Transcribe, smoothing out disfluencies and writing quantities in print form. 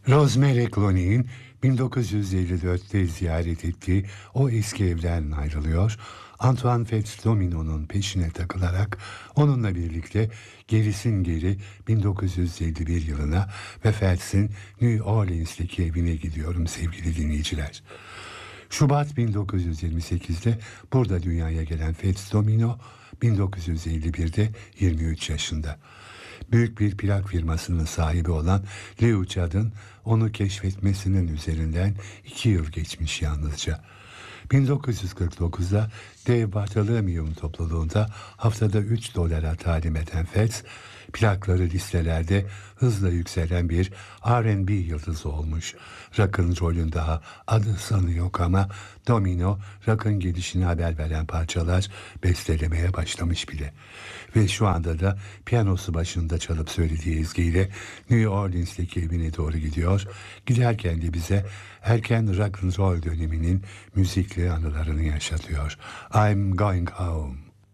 Rosemary Clooney'in 1954'te ziyaret ettiği o eski evden ayrılıyor, Antoine Fitz-Domino'nun peşine takılarak onunla birlikte gerisin geri 1951 yılına ve Feltz'in New Orleans'teki evine gidiyorum sevgili dinleyiciler. Şubat 1928'de burada dünyaya gelen Fitz-Domino 1951'de 23 yaşında. Büyük bir plak firmasının sahibi olan Leo Judd'ın onu keşfetmesinin üzerinden 2 yıl geçmiş yalnızca. 1949'da Dev Bartholomew topluluğunda haftada $3 talim eden Feltz, plakları listelerde hızla yükselen bir R&B yıldızı olmuş. Rock'ın rolün daha adı sanı yok ama Domino, rock'ın gelişini haber veren parçalar bestelemeye başlamış bile. Ve şu anda da piyanosu başında çalıp söylediği ezgiyle New Orleans'teki evine doğru gidiyor. Giderken de bize erken rock and roll döneminin müzikli anılarını yaşatıyor. I'm going home.